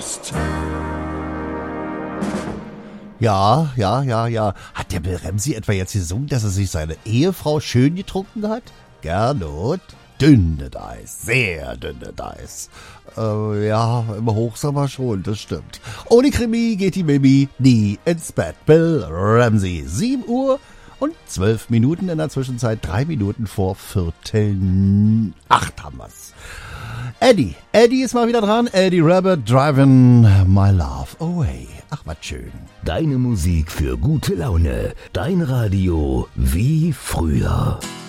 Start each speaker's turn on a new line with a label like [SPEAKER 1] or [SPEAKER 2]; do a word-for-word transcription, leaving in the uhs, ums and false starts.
[SPEAKER 1] Toast.
[SPEAKER 2] Ja, ja, ja, ja. Hat der Bill Ramsey etwa jetzt gesungen, dass er sich seine Ehefrau schön getrunken hat? Gernot? Dünnes Eis, sehr dünnes Eis. Äh, ja, im Hochsommer schon, das stimmt. Ohne Krimi geht die Mimi nie ins Bett. Bill Ramsey, sieben Uhr und zwölf Minuten in der Zwischenzeit, drei Minuten vor Viertel acht haben wir's. Eddie, Eddie ist mal wieder dran. Eddie Rabbit, Driving My Love Away. Ach, was schön.
[SPEAKER 3] Deine Musik für gute Laune. Dein Radio wie früher.